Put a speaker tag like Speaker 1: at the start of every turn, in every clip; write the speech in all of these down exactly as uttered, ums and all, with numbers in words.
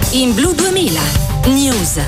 Speaker 1: in Blu duemila News.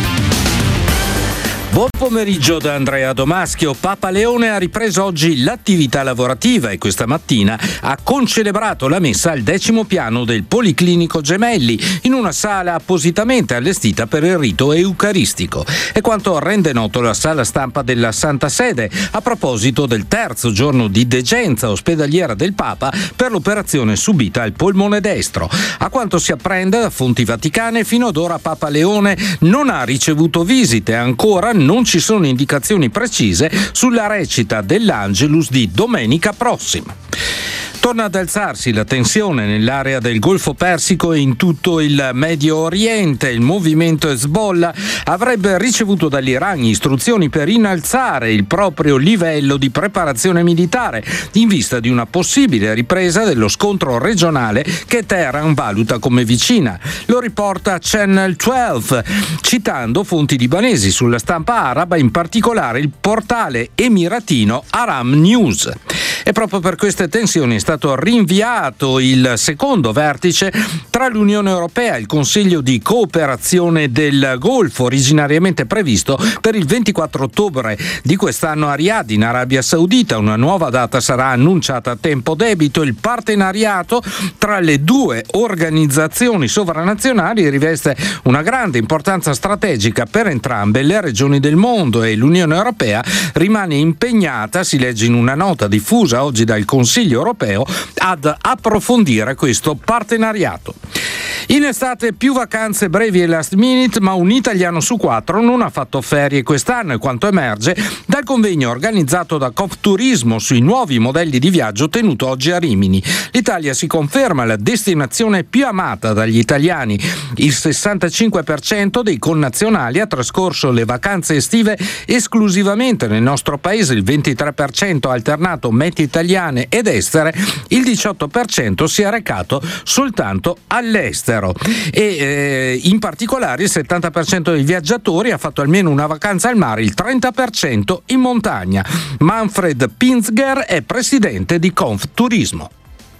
Speaker 2: Buon pomeriggio da Andrea Domaschio. Papa Leone ha ripreso oggi l'attività lavorativa e questa mattina ha concelebrato la messa al decimo piano del Policlinico Gemelli in una sala appositamente allestita per il rito eucaristico. È quanto rende noto la sala stampa della Santa Sede a proposito del terzo giorno di degenza ospedaliera del Papa per l'operazione subita al polmone destro. A quanto si apprende da fonti vaticane, fino ad ora Papa Leone non ha ricevuto visite, ancora non ci sono indicazioni precise sulla recita dell'Angelus di domenica prossima. Torna ad alzarsi la tensione nell'area del Golfo Persico e in tutto il Medio Oriente. Il movimento Hezbollah avrebbe ricevuto dall'Iran istruzioni per innalzare il proprio livello di preparazione militare in vista di una possibile ripresa dello scontro regionale che Teheran valuta come vicina. Lo riporta Channel dodici, citando fonti libanesi sulla stampa araba, in particolare il portale emiratino Aram News. E proprio per queste tensioni è stato rinviato il secondo vertice tra l'Unione Europea e il Consiglio di cooperazione del Golfo, originariamente previsto per il ventiquattro ottobre di quest'anno a Riyadh, in Arabia Saudita. Una nuova data sarà annunciata a tempo debito. Il partenariato tra le due organizzazioni sovranazionali riveste una grande importanza strategica per entrambe le regioni del mondo e l'Unione Europea rimane impegnata, si legge in una nota diffusa oggi dal Consiglio Europeo, ad approfondire questo partenariato. In estate più vacanze brevi e last minute, ma un italiano su quattro non ha fatto ferie quest'anno, e quanto emerge dal convegno organizzato da Confturismo sui nuovi modelli di viaggio tenuto oggi a Rimini. L'Italia si conferma la destinazione più amata dagli italiani. Il sessantacinque per cento dei connazionali ha trascorso le vacanze estive esclusivamente nel nostro paese, il ventitré per cento ha alternato mete italiane ed estere, il diciotto per cento si è recato soltanto all'estero. E eh, in particolare il settanta per cento dei viaggiatori ha fatto almeno una vacanza al mare, il trenta per cento in montagna. Manfred Pinzger è presidente di Confturismo.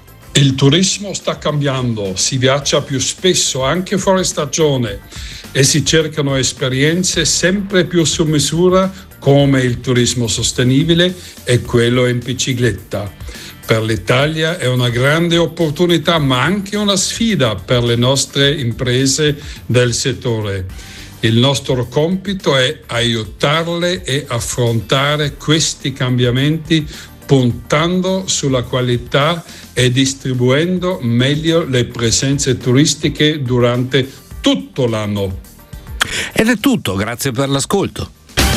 Speaker 3: Il turismo sta cambiando, si viaggia più spesso anche fuori stagione e si cercano esperienze sempre più su misura, come il turismo sostenibile e quello in bicicletta. Per l'Italia è una grande opportunità, ma anche una sfida per le nostre imprese del settore. Il nostro compito è aiutarle e affrontare questi cambiamenti puntando sulla qualità e distribuendo meglio le presenze turistiche durante tutto l'anno.
Speaker 2: Ed è tutto, grazie per l'ascolto.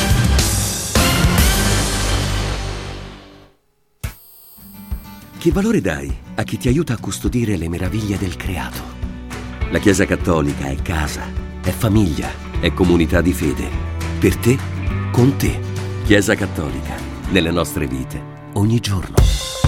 Speaker 4: Che valore dai a chi ti aiuta a custodire le meraviglie del creato? La Chiesa Cattolica è casa, è famiglia, è comunità di fede. Per te, con te. Chiesa Cattolica, nelle nostre vite, ogni giorno.